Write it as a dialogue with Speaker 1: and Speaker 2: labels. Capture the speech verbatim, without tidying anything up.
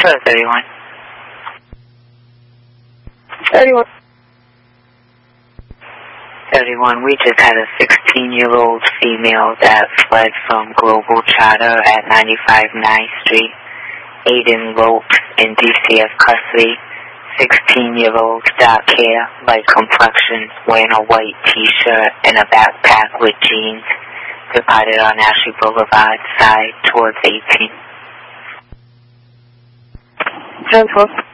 Speaker 1: Sure, thirty-one.
Speaker 2: thirty-one.
Speaker 1: thirty-one, we just had a sixteen-year-old female that fled from Global Charter at ninety-five ninth Street. Aiden Ropes in D C F custody. sixteen-year-old, dark hair, light complexion, wearing a white t-shirt and a backpack with jeans. Departed on Ashley Boulevard, side towards eighteen.
Speaker 2: ten twelve.